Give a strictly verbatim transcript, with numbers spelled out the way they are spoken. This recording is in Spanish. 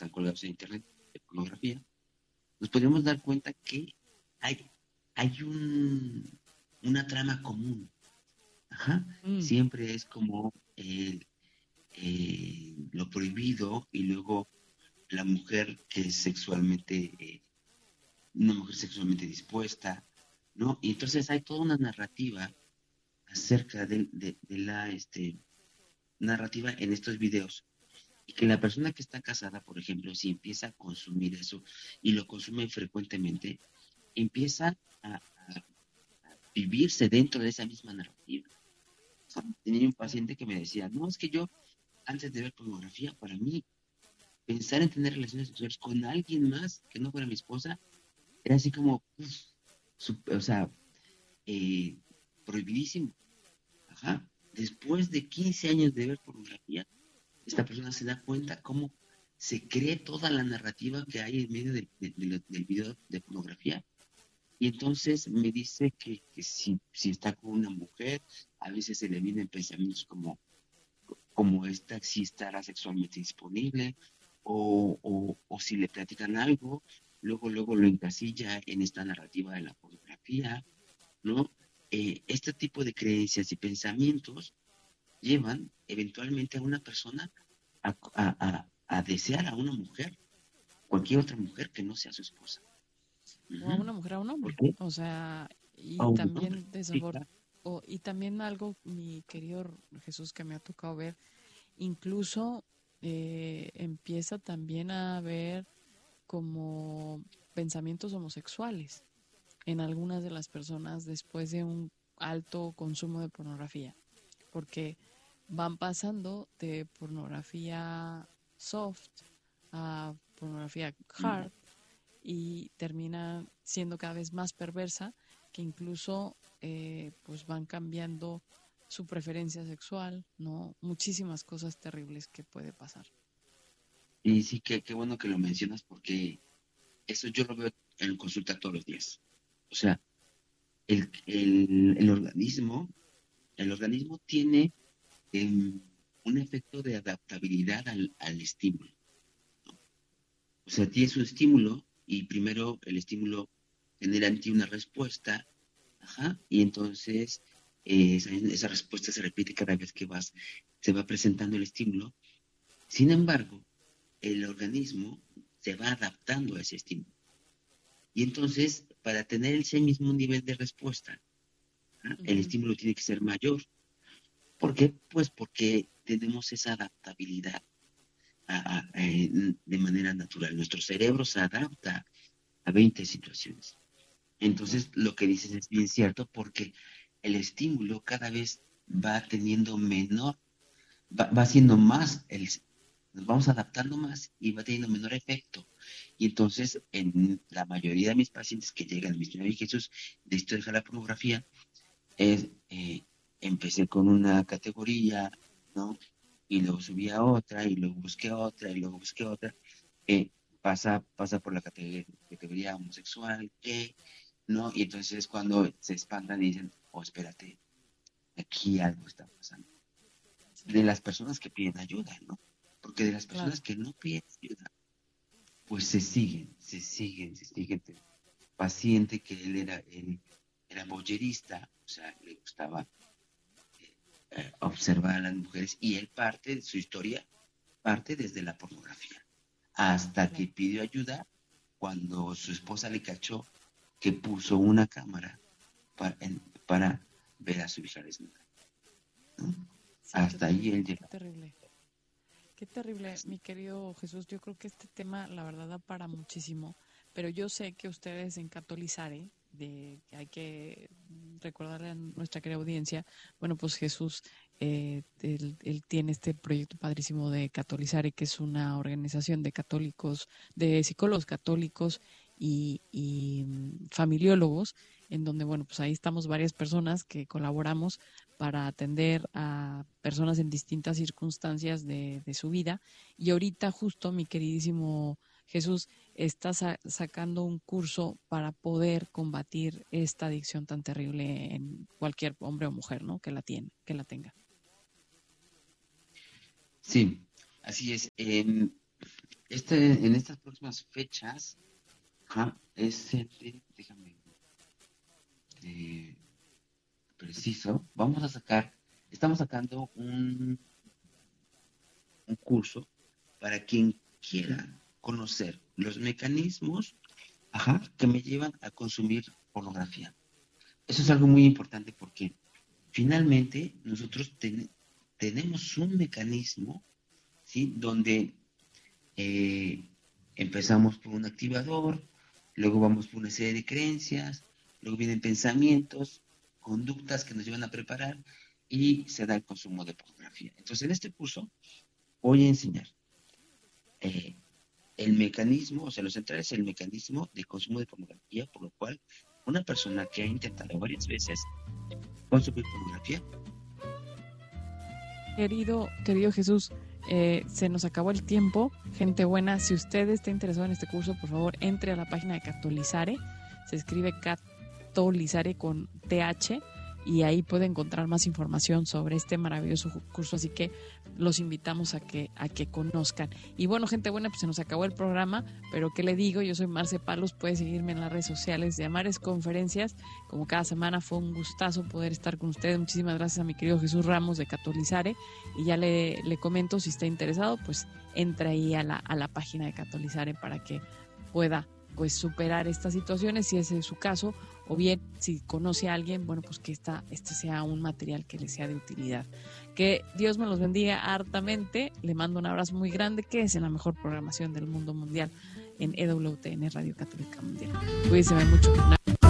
están colgados en internet de pornografía, nos podemos dar cuenta que hay, hay un, una trama común. Ajá. Mm, Siempre es como el, eh, lo prohibido y luego la mujer que es sexualmente, eh, una mujer sexualmente dispuesta, ¿no? Y entonces hay toda una narrativa acerca de, de, de la este, narrativa en estos videos. Y que la persona que está casada, por ejemplo, si empieza a consumir eso y lo consume frecuentemente, empieza a, a vivirse dentro de esa misma narrativa. O sea, tenía un claro. paciente que me decía, no, es que yo, antes de ver pornografía, para mí, pensar en tener relaciones sexuales con alguien más que no fuera mi esposa, era así como, uf, su- o sea, eh, prohibidísimo. Ajá. Después de quince años de ver pornografía, esta persona se da cuenta cómo se cree toda la narrativa que hay en medio del, del, del- del video de pornografía. Y entonces me dice que, que si, si está con una mujer, a veces se le vienen pensamientos como, como esta, si estará sexualmente disponible, o, o, o si le platican algo, luego, luego lo encasilla en esta narrativa de la pornografía, ¿no? Eh, este tipo de creencias y pensamientos llevan eventualmente a una persona a, a, a, a desear a una mujer, cualquier otra mujer que no sea su esposa. O a Ujú. una mujer, a un ¿Por hombre. qué? O sea, A y un hombre. también Sí, desabor, claro. o, y también algo, mi querido Jesús, que me ha tocado ver, incluso eh, empieza también a haber como pensamientos homosexuales en algunas de las personas después de un alto consumo de pornografía, porque van pasando de pornografía soft a pornografía Mm. hard y termina siendo cada vez más perversa, que incluso eh, pues van cambiando su preferencia sexual, ¿no? Muchísimas cosas terribles que puede pasar. Y sí, que qué bueno que lo mencionas porque eso yo lo veo en consulta todos los días. O sea, el, el, el organismo, el organismo tiene em, un efecto de adaptabilidad al, al estímulo. O sea, tienes un estímulo y primero el estímulo genera en ti una respuesta, ajá, y entonces eh, esa, esa respuesta se repite cada vez que vas, se va presentando el estímulo. Sin embargo, el organismo se va adaptando a ese estímulo. Y entonces, para tener ese mismo nivel de respuesta, ¿ah? El Ujú. estímulo tiene que ser mayor. ¿Por qué? Pues porque tenemos esa adaptabilidad a- a- eh, de manera natural. Nuestro cerebro se adapta a veinte situaciones. Claro. Entonces, lo que dices es bien cierto porque el estímulo cada vez va teniendo menor, va, va siendo más, el, nos vamos adaptando más y va teniendo menor efecto. Y entonces, en la mayoría de mis pacientes que llegan a mi Señor Jesús, de esto dejar la pornografía, es, eh, empecé con una categoría, ¿no? Y luego subí a otra, y luego busqué otra, y luego busqué otra. Eh, pasa, pasa por la categoría, categoría homosexual, gay, ¿no? Y entonces es cuando se espantan y dicen, oh, espérate, aquí algo está pasando. De Sí, las personas que piden ayuda, ¿no? Porque de las claro. personas que no piden ayuda, pues se siguen, se siguen, se siguen. Paciente que él era, él era boyerista, o sea, le gustaba eh, observar a las mujeres y él parte de su historia, parte desde la pornografía, hasta que Claro. pidió ayuda cuando su esposa le cachó que puso una cámara para, en, para ver a su hija desnuda, ¿no? Sí, qué Hasta ahí terrible, él qué llegó. terrible. Qué terrible, mi querido Jesús. Yo creo que este tema, la verdad, da para muchísimo. Pero yo sé que ustedes en Catolizare, de que hay que recordarle a nuestra querida audiencia, bueno, pues Jesús, eh, él, él tiene este proyecto padrísimo de Catolizare, que es una organización de católicos, de psicólogos católicos y, y mm, familiólogos, en donde, bueno, pues ahí estamos varias personas que colaboramos para atender a personas en distintas circunstancias de, de su vida. Y ahorita justo mi queridísimo Jesús está sa- sacando un curso para poder combatir esta adicción tan terrible en cualquier hombre o mujer, ¿no? Que la tiene, que la tenga. Sí, así es. Eh, este, en estas próximas fechas, ajá, es el de- déjame, eh, preciso, vamos a sacar, estamos sacando un, un curso para quien quiera conocer los mecanismos, ajá, que me llevan a consumir pornografía. Eso es algo muy importante porque finalmente nosotros ten- tenemos un mecanismo, ¿sí? Donde eh, empezamos por un activador, luego vamos por una serie de creencias, luego vienen pensamientos, conductas que nos llevan a preparar y se da el consumo de pornografía. Entonces, en este curso voy a enseñar eh, el mecanismo, o sea, lo central es el mecanismo de consumo de pornografía, por lo cual una persona que ha intentado varias veces consumir pornografía. Querido, querido Jesús, eh, se nos acabó el tiempo. Gente buena, si usted está interesado en este curso, por favor, entre a la página de Catolizare. Se escribe Catolizare con T H y ahí puede encontrar más información sobre este maravilloso curso. Así que los invitamos a que, a que conozcan. Y bueno, gente buena, pues se nos acabó el programa, pero ¿qué le digo? Yo soy Marce Palos, puede seguirme en las redes sociales de Amares Conferencias. Como cada semana fue un gustazo poder estar con ustedes. Muchísimas gracias a mi querido Jesús Ramos de Catolizare. Y ya le, le comento, si está interesado, pues entra ahí a la, a la página de Catolizare para que pueda pues superar estas situaciones, si ese es su caso, o bien si conoce a alguien, bueno, pues que esta, este sea un material que le sea de utilidad. Que Dios me los bendiga hartamente, le mando un abrazo muy grande, que es en la mejor programación del mundo mundial en E W T N, Radio Católica Mundial. Cuídense mucho.